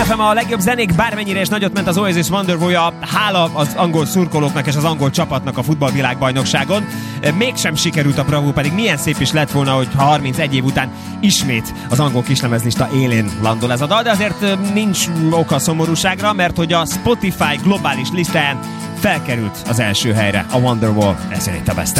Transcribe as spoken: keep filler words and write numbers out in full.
ef em a legjobb zenék, bármennyire is nagyot ment az Oasis Wonderwall-ja, hála az angol szurkolóknak és az angol csapatnak a futballvilágbajnokságon. Mégsem sikerült a bravúr, pedig milyen szép is lett volna, hogy harmincegy év után ismét az angol kislemezlista élén landol ez a dal, de azért nincs oka szomorúságra, mert hogy a Spotify globális listáján felkerült az első helyre a Wonderwall, ez itt a Best